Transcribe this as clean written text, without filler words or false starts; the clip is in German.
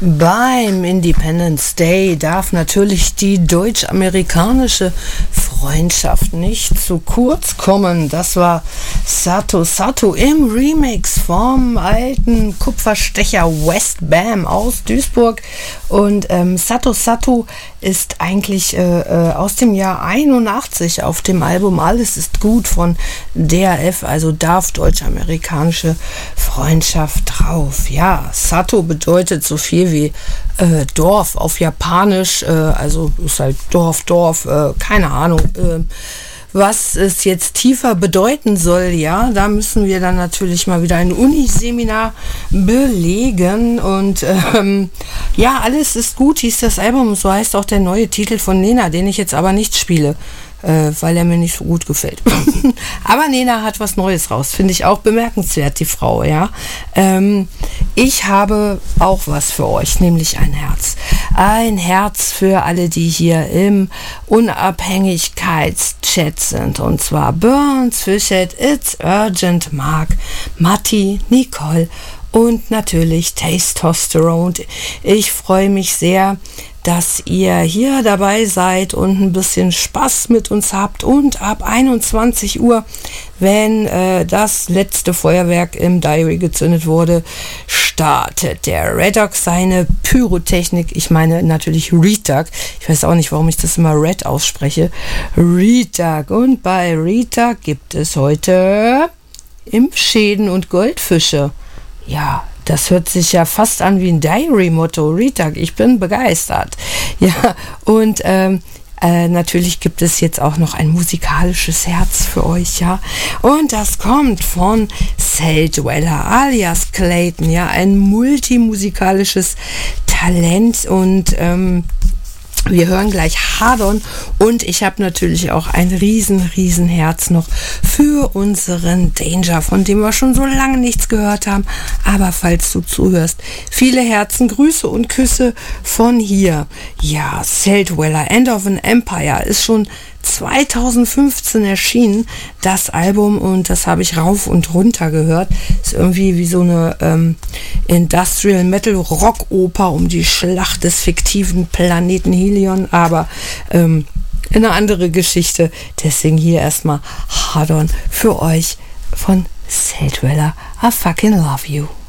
Beim Independence Day darf natürlich die deutsch-amerikanische Freundschaft nicht zu kurz kommen. Das war Sato Sato im Remix vom alten Kupferstecher West Bam aus Duisburg. Und Sato Sato ist eigentlich aus dem Jahr 81 auf dem Album Alles ist gut von DAF, also darf deutsch-amerikanische Freundschaft drauf. Ja, Sato bedeutet so viel wie Dorf auf Japanisch, also ist halt Dorf, keine Ahnung. Was es jetzt tiefer bedeuten soll, ja, da müssen wir dann natürlich mal wieder ein Uniseminar belegen. Und ja, alles ist gut, hieß das Album. So heißt auch der neue Titel von Nena, den ich jetzt aber nicht spiele, weil er mir nicht so gut gefällt. Aber Nena hat was Neues raus, finde ich auch bemerkenswert, die Frau, ja. Ich habe auch was für euch, nämlich ein Herz. Ein Herz für alle, die hier im Unabhängigkeitschat sind. Und zwar Burns, Fishet, It's Urgent, Mark, Matti, Nicole und natürlich Testosterone. Ich freue mich sehr, dass ihr hier dabei seid und ein bisschen Spaß mit uns habt. Und ab 21 Uhr, wenn das letzte Feuerwerk im Diary gezündet wurde, startet der Redog seine Pyrotechnik. Ich meine natürlich Redog. Ich weiß auch nicht, warum ich das immer Red ausspreche. Redog. Und bei Redog gibt es heute Impfschäden und Goldfische. Ja, das hört sich ja fast an wie ein Diary-Motto. Redog, ich bin begeistert. Ja, und natürlich gibt es jetzt auch noch ein musikalisches Herz für euch, ja. Und das kommt von Cell Dweller alias Clayton, ja, ein multimusikalisches Talent. Und wir hören gleich Hard On und ich habe natürlich auch ein riesen Herz noch für unseren Danger, von dem wir schon so lange nichts gehört haben. Aber falls du zuhörst, viele Herzen, Grüße und Küsse von hier. Ja, Cell Dweller, End of an Empire ist schon 2015 erschienen, das Album, und das habe ich rauf und runter gehört. Ist irgendwie wie so eine Industrial Metal Rock Oper um die Schlacht des fiktiven Planeten Helion, aber eine andere Geschichte. Deswegen hier erstmal Hard On für euch von Cell Dweller. I fucking love you.